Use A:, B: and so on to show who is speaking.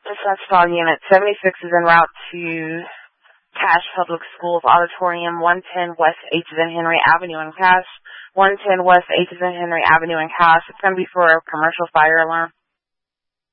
A: Defense Star Unit 76 is en route to Cache Public Schools Auditorium, 110 West H. Henry Avenue in Cache. 110 West H. Henry Avenue in Cache. It's going to be for a commercial fire alarm.